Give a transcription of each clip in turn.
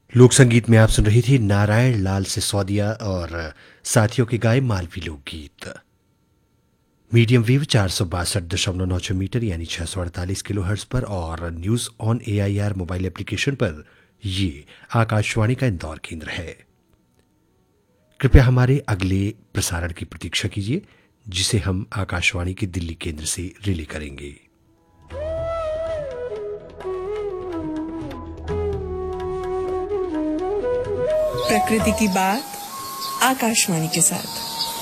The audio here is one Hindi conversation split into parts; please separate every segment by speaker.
Speaker 1: लोक संगीत में आप सुन रही थी नारायण लाल सिसोदिया और साथियों के गाए मालवी लोकगीत। मीडियम वेव 462.96 मीटर यानी 648 किलो हर्ट्ज पर और news on AIR mobile application पर ये आकाशवाणी का इंदौर केंद्र है। कृपया हमारे अगले प्रसारण की प्रतीक्षा कीजिए, जिसे हम आकाशवाणी के दिल्ली केंद्र से रिले करेंगे।
Speaker 2: प्रकृति की बात आकाशवाणी के साथ।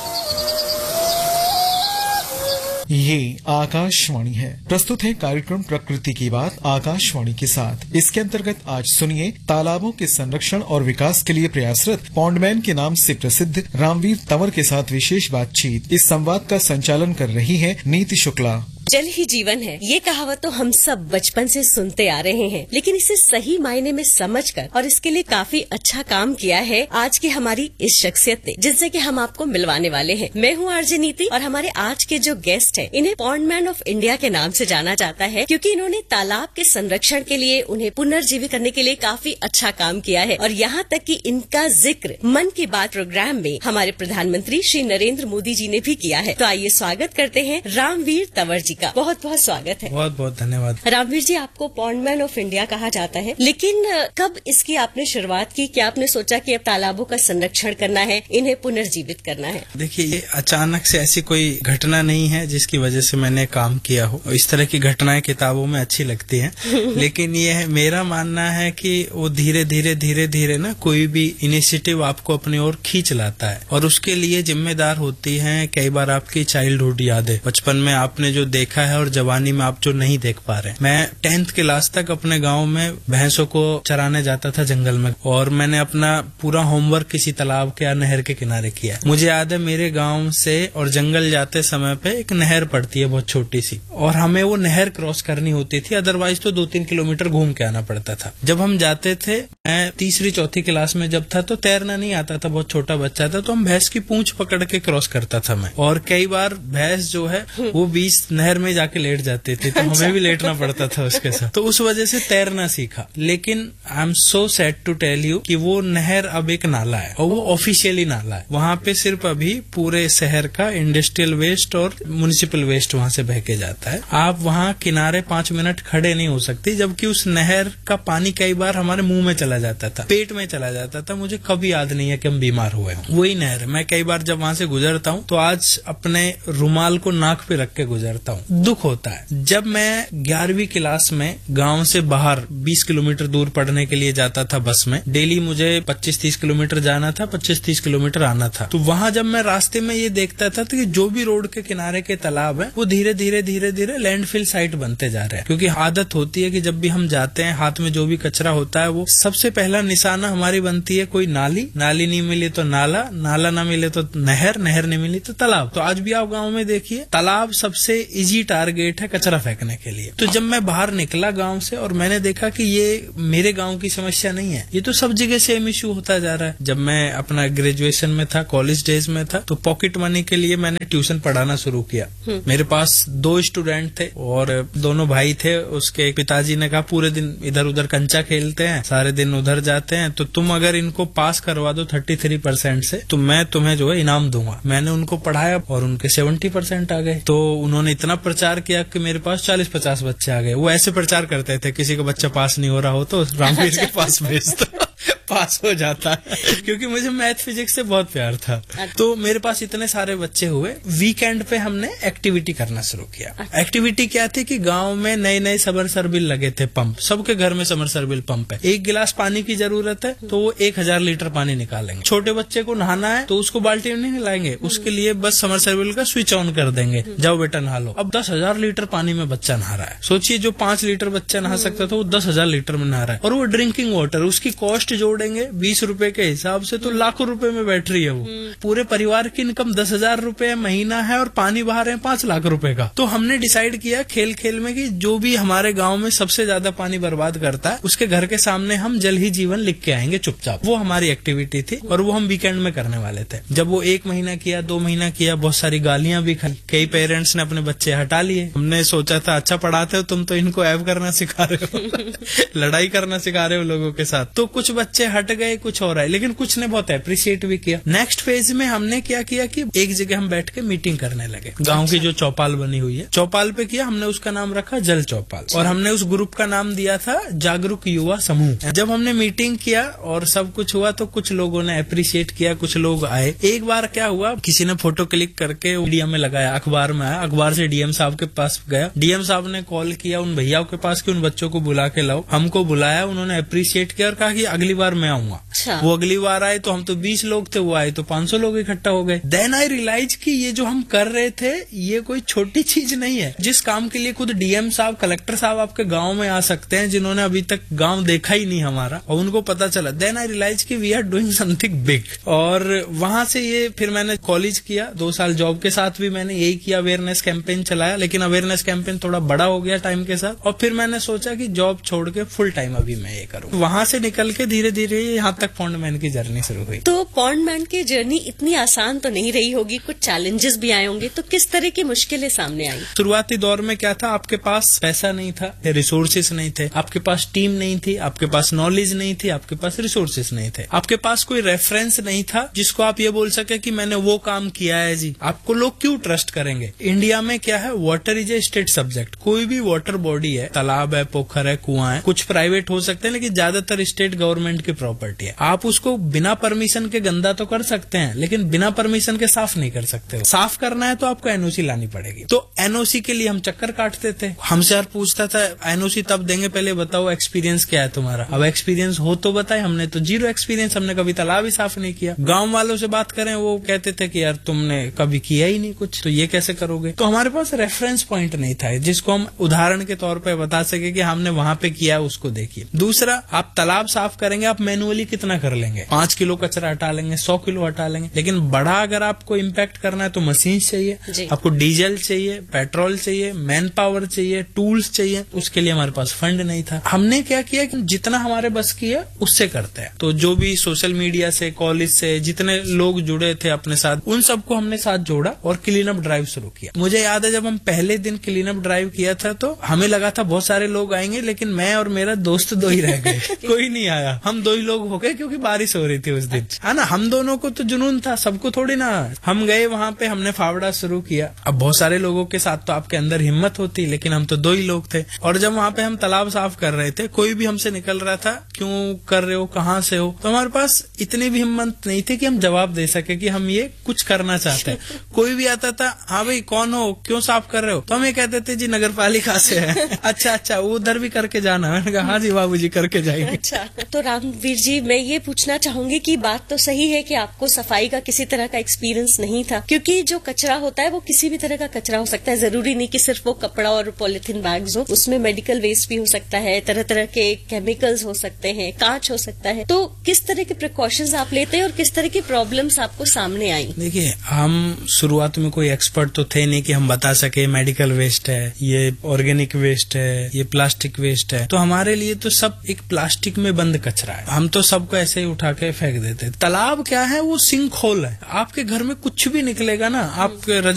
Speaker 3: ये आकाशवाणी है। प्रस्तुत है कार्यक्रम प्रकृति की बात आकाशवाणी के साथ। इसके अंतर्गत आज सुनिए तालाबों के संरक्षण और विकास के लिए प्रयासरत पॉन्डमैन के नाम से प्रसिद्ध रामवीर तंवर के साथ विशेष बातचीत। इस संवाद का संचालन कर रही है नीति शुक्ला।
Speaker 4: जल ही जीवन है, ये कहावत तो हम सब बचपन से सुनते आ रहे हैं, लेकिन इसे सही मायने में समझकर और इसके लिए काफी अच्छा काम किया है आज की हमारी इस शख्सियत ने, जिससे कि हम आपको मिलवाने वाले हैं। मैं हूँ आरजे नीति और हमारे आज के जो गेस्ट हैं, इन्हें पॉन्डमैन ऑफ इंडिया के नाम से जाना जाता है, क्योंकि इन्होंने तालाब के संरक्षण के लिए, उन्हें पुनर्जीवित करने के लिए काफी अच्छा काम किया है। और यहाँ तक कि इनका जिक्र मन की बात प्रोग्राम में हमारे प्रधानमंत्री श्री नरेंद्र मोदी जी ने भी किया है। तो आइए स्वागत करते हैं रामवीर तंवर जी का। बहुत बहुत स्वागत है।
Speaker 5: बहुत बहुत धन्यवाद।
Speaker 4: रामवीर जी, आपको पॉन्डमैन ऑफ इंडिया कहा जाता है, लेकिन कब इसकी आपने शुरुआत की? क्या आपने सोचा कि अब तालाबों का संरक्षण करना है, इन्हें पुनर्जीवित करना है?
Speaker 5: देखिए, ये अचानक से ऐसी कोई घटना नहीं है जिसकी वजह से मैंने काम किया हो। इस तरह की घटनाएं किताबों में अच्छी लगती हैं, लेकिन ये है, मेरा मानना है कि वो धीरे धीरे ना कोई भी इनिशिएटिव आपको अपनी ओर खींच लाता है, और उसके लिए जिम्मेदार होती है कई बार आपकी चाइल्डहुड यादें, बचपन में आपने जो देखा है और जवानी में आप जो नहीं देख पा रहे। मैं 10th क्लास तक अपने गांव में भैंसों को चराने जाता था जंगल में, और मैंने अपना पूरा होमवर्क किसी तालाब के या नहर के किनारे किया। मुझे याद है, मेरे गांव से और जंगल जाते समय पे एक नहर पड़ती है बहुत छोटी सी, और हमें वो नहर क्रॉस करनी होती थी, अदरवाइज तो 2-3 किलोमीटर घूम के आना पड़ता था। जब हम जाते थे, मैं 3री-4थी क्लास में जब था, तो तैरना नहीं आता था, बहुत छोटा बच्चा था, तो हम भैंस की पूंछ पकड़ के क्रॉस करता था मैं, और कई बार भैंस जो है वो बीच नहर में जाके लेट जाती थी, तो हमें भी लेटना पड़ता था उसके साथ। तो उस वजह से तैरना सीखा। लेकिन I am so sad to tell you कि वो नहर अब एक नाला है, और वो ऑफिशियली नाला है। वहां पे सिर्फ अभी पूरे शहर का इंडस्ट्रियल वेस्ट और म्युनिसिपल वेस्ट वहां से बह के जाता है। आप वहां किनारे 5 मिनट खड़े नहीं हो सकते, जबकि उस नहर का पानी कई बार हमारे मुंह में चला जाता था, पेट में चला जाता था। मुझे कभी याद नहीं है कि हम बीमार हुए हों। वही नहर, मैं कई बार जब वहां से गुजरता हूँ तो आज अपने रुमाल को नाक पे रख के गुजरता हूँ। दुख होता है। जब मैं 11वीं क्लास में गांव से बाहर 20 किलोमीटर दूर पढ़ने के लिए जाता था बस में, डेली मुझे 25-30 किलोमीटर जाना था, 25-30 किलोमीटर आना था। तो वहां जब मैं रास्ते में ये देखता था कि जो भी रोड के किनारे के तालाब है, वो धीरे धीरे लैंडफिल साइट बनते जा रहे हैं। क्योंकि आदत होती है कि जब भी हम जाते हैं, हाथ में जो भी कचरा होता है, वो सबसे पहला निशाना हमारी बनती है कोई नाली नहीं मिली तो नाला ना मिले तो नहर नहीं मिली तो तालाब। तो आज भी आप गाँव में देखिए, तालाब सबसे इजी टारगेट है कचरा फेंकने के लिए। तो जब मैं बाहर निकला गांव से, और मैंने देखा कि ये मेरे गांव की समस्या नहीं है, ये तो सब जगह सेम इश्यू होता जा रहा है। जब मैं अपना ग्रेजुएशन में था, कॉलेज डेज में था, तो पॉकेट मनी के लिए मैंने ट्यूशन पढ़ाना शुरू किया। मेरे पास 2 स्टूडेंट थे और दोनों भाई थे। उसके पिताजी ने कहा, पूरे दिन इधर उधर कंचा खेलते हैं, सारे दिन उधर जाते हैं, तो तुम अगर इनको पास करवा दो 33% से, तो मैं तुम्हें जो है इनाम दूंगा। मैंने उनको पढ़ाया और उनके 70% आ गए। तो उन्होंने इतना प्रचार किया कि मेरे पास 40-50 बच्चे आ गए। वो ऐसे प्रचार करते थे, किसी का बच्चा पास नहीं हो रहा हो तो रामवीर के पास भेज दो, पास हो जाता है। क्योंकि मुझे मैथ फिजिक्स से बहुत प्यार था। तो मेरे पास इतने सारे बच्चे हुए। वीकेंड पे हमने एक्टिविटी करना शुरू किया। एक्टिविटी क्या थी कि गांव में नए समरसेबल लगे थे, पंप, सबके घर में समरसेबल पंप है। 1 गिलास पानी की जरूरत है तो वो 1000 लीटर पानी निकालेंगे। छोटे बच्चे को नहाना है तो उसको बाल्टी में नहीं लाएंगे, उसके लिए बस समरसेबल का स्विच ऑन कर देंगे, जाओ बेटा नहा लो। अब 10,000 लीटर पानी में बच्चा नहा रहा है। सोचिए, जो 5 लीटर बच्चा नहा सकता था, वो 10,000 लीटर में नहा रहा है। और वो ड्रिंकिंग वाटर, उसकी कॉस्ट जोड़ेंगे 20 रुपए के हिसाब से तो लाखों रुपए में बैठ रही है वो। पूरे परिवार की इनकम 10,000 रुपए महीना है और पानी बहा रहे हैं 5 लाख रुपए का। तो हमने डिसाइड किया खेल खेल में कि जो भी हमारे गांव में सबसे ज्यादा पानी बर्बाद करता है, उसके घर के सामने हम जल ही जीवन लिख के आएंगे चुपचाप। वो हमारी एक्टिविटी थी और वो हम वीकेंड में करने वाले थे। जब वो 1 महीना किया, 2 महीना किया, बहुत सारी गालियां भी खाई। कई पेरेंट्स ने अपने बच्चे हटा लिए। हमने सोचा था, अच्छा पढ़ाते हो तुम, तो इनको ऐब करना सिखा रहे हो लड़ाई करना सिखा रहे हो लोगों के साथ। तो कुछ बच्चे हट गए, कुछ हो रहा है, लेकिन कुछ ने बहुत अप्रिशिएट भी किया। नेक्स्ट फेज में हमने क्या किया कि एक जगह हम बैठ के मीटिंग करने लगे। गांव की जो चौपाल बनी हुई है, चौपाल पे किया, हमने उसका नाम रखा जल चौपाल, और हमने उस ग्रुप का नाम दिया था जागरूक युवा समूह। जब हमने मीटिंग किया और सब कुछ हुआ तो कुछ लोगों ने अप्रिशिएट किया, कुछ लोग आए। एक बार क्या हुआ, किसी ने फोटो क्लिक करके मीडिया में लगाया, अखबार में आया, अखबार से डीएम साहब के पास गया, डीएम साहब ने कॉल किया उन भैयाओं के पास कि उन बच्चों को बुला के लाओ। हमको बुलाया, उन्होंने अप्रिशिएट किया और कहा कि अगली बार मैं आऊंगा। वो अगली बार आए तो हम तो 20 लोग थे, वो आए तो 500 लोग इकट्ठा हो गए। देन आई रियलाइज कि ये जो हम कर रहे थे ये कोई छोटी चीज नहीं है। जिस काम के लिए खुद डीएम साहब, कलेक्टर साहब आपके गांव में आ सकते हैं, जिन्होंने अभी तक गांव देखा ही नहीं हमारा, और उनको पता चला, देन आई रियलाइज कि we are doing something big. और वहां से ये फिर मैंने कॉलेज किया, 2 साल जॉब के साथ भी मैंने यही किया, अवेयरनेस कैंपेन चलाया, लेकिन अवेयरनेस कैंपेन थोड़ा बड़ा हो गया टाइम के साथ, और फिर मैंने सोचा कि जॉब छोड़ के फुल टाइम अभी मैं ये करूँ। वहां से निकल के धीरे धीरे यहाँ तक पॉन्डमैन की जर्नी शुरू हुई।
Speaker 4: तो पॉन्डमैन की जर्नी इतनी आसान तो नहीं रही होगी, कुछ चैलेंजेस भी आए होंगे, तो किस तरह की मुश्किलें सामने आई?
Speaker 5: शुरुआती दौर में क्या था, आपके पास पैसा नहीं था, रिसोर्सेस नहीं थे, आपके पास टीम नहीं थी, आपके पास नॉलेज नहीं थी, आपके पास रिसोर्सेस नहीं थे, आपके पास कोई रेफरेंस नहीं था जिसको आप ये बोल सके कि मैंने वो काम किया है जी। आपको लोग क्यों ट्रस्ट करेंगे? इंडिया में क्या है, water is a state subject. कोई भी वाटर बॉडी है, तालाब है, पोखर है, कुआं है, कुछ प्राइवेट हो सकते हैं, लेकिन ज्यादातर स्टेट गवर्नमेंट की प्रॉपर्टी है। आप उसको बिना परमिशन के गंदा तो कर सकते हैं, लेकिन बिना परमिशन के साफ नहीं कर सकते। साफ करना है तो आपको एनओसी लानी पड़ेगी। तो एनओसी के लिए हम चक्कर काटते थे। हमसे यार पूछता था एनओसी तब देंगे, पहले बताओ एक्सपीरियंस क्या है तुम्हारा। अब एक्सपीरियंस हो तो बताए, हमने तो 0 एक्सपीरियंस, हमने कभी तालाब ही साफ नहीं किया। गांव वालों से बात करें, वो कहते थे कि यार तुमने कभी किया ही नहीं कुछ, तो ये कैसे करोगे। तो हमारे पास रेफरेंस पॉइंट नहीं था जिसको हम उदाहरण के तौर पर बता सके कि हमने वहां पे किया, उसको देखिए। दूसरा, आप तालाब साफ करेंगे, आप मैनुअली कितना कर लेंगे, 5 किलो कचरा हटा लेंगे, 100 किलो हटा लेंगे, लेकिन बड़ा अगर आपको इम्पैक्ट करना है तो मशीन चाहिए, आपको डीजल चाहिए, पेट्रोल चाहिए, मैन पावर चाहिए, टूल्स चाहिए। उसके लिए हमारे पास फंड नहीं था। हमने क्या किया कि जितना हमारे बस की है उससे करते हैं। तो जो भी सोशल मीडिया से, कॉलेज से जितने लोग जुड़े थे अपने साथ, उन सबको हमने साथ जोड़ा और क्लीन अप ड्राइव शुरू किया। मुझे याद है जब हम पहले दिन क्लीन अप ड्राइव किया था तो हमें लगा था बहुत सारे लोग आएंगे, लेकिन मैं और मेरा दोस्त 2 ही रह गए। कोई नहीं आया, हम 2 ही लोग हो गए क्योंकि बारिश हो रही थी उस दिन, है ना। हम दोनों को तो जुनून था, सबको थोड़ी ना। हम गए वहां पे, हमने फावड़ा शुरू किया। अब बहुत सारे लोगों के साथ तो आपके अंदर हिम्मत होती, लेकिन हम तो 2 ही लोग थे। और जब वहां पे हम तालाब साफ कर रहे थे, कोई भी हमसे निकल रहा था, क्यों कर रहे हो, कहाँ से हो, तो हमारे पास इतनी भी हिम्मत नहीं थी कि हम जवाब दे सके कि हम ये कुछ करना चाहते हैं। कोई भी आता था, हाँ भाई कौन हो, क्यों साफ कर रहे हो, तो हम ये कहते थे जी नगर पालिका से है। अच्छा उधर भी करके जाना। मैंने कहा हाँ जी बाबूजी करके जाएंगे।
Speaker 4: अच्छा, तो रामवीर जी, मैं ये पूछना चाहूंगी कि बात तो सही है कि आपको सफाई का किसी तरह का एक्सपीरियंस नहीं था, क्योंकि जो कचरा होता है वो किसी भी तरह का कचरा हो सकता है, जरूरी नहीं कि सिर्फ वो कपड़ा और पॉलिथीन बैग्स हो, उसमें मेडिकल वेस्ट भी हो सकता है, तरह तरह के केमिकल्स हो सकते हैं, कांच हो सकता है। तो किस तरह के प्रिकॉशंस आप लेते हैं और किस तरह की प्रॉब्लम्स आपको सामने आई?
Speaker 5: देखिए, हम शुरुआत में कोई एक्सपर्ट तो थे नहीं कि हम बता सके मेडिकल वेस्ट है, ये ऑर्गेनिक वेस्ट है, ये प्लास्टिक वेस्ट है। तो हमारे लिए तो सब एक प्लास्टिक में बंद कचरा है, हम तो सबको ऐसे ही उठा के फेंक देते। तालाब क्या है, वो सिंक होल है। आपके घर में कुछ भी निकलेगा ना, आप